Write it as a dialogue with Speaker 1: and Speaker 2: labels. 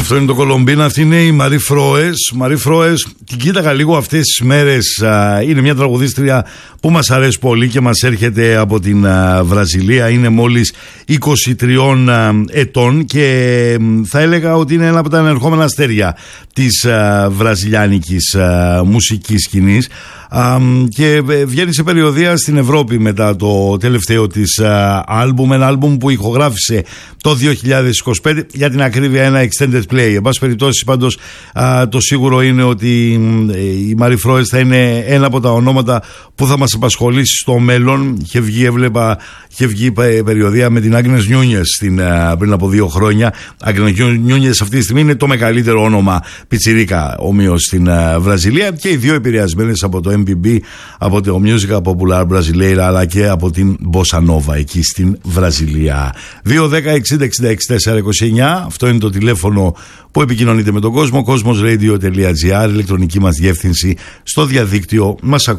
Speaker 1: Αυτό είναι το Κολομπίνα, αυτή είναι η Μαρί Φρόες. Μαρί Φρόες, την κοίταγα λίγο αυτές τις μέρες. Είναι μια τραγουδίστρια που μας αρέσει πολύ και μας έρχεται από την Βραζιλία. Είναι μόλις 23 ετών και θα έλεγα ότι είναι ένα από τα ανερχόμενα αστέρια της βραζιλιάνικης μουσικής σκηνής. Και βγαίνει σε περιοδεία στην Ευρώπη μετά το τελευταίο της άλμπουμ, ένα άλμπουμ που ηχογράφησε το 2025, για την ακρίβεια ένα extended play. Εν πάση περιπτώσει, πάντως το σίγουρο είναι ότι η Μαρί Φρόες θα είναι ένα από τα ονόματα που θα μας απασχολήσει στο μέλλον. Είχε βγει περιοδεία με την Άγνες Νιούνιες πριν από 2 χρόνια. Άγνες Νιούνιες αυτή τη στιγμή είναι το μεγαλύτερο όνομα πιτσιρίκα ομοίως στην Βραζιλία, και οι δύο επηρεασμένες από το MPB, από το Musica Popular Brasileira, αλλά και από την Bossa Nova εκεί στην Βραζιλία. 2-10-60-66-429, αυτό είναι το τηλέφωνο που επικοινωνείτε με τον κόσμο. Cosmosradio.gr, ηλεκτρονική μας διεύθυνση στο διαδίκτυο. Μας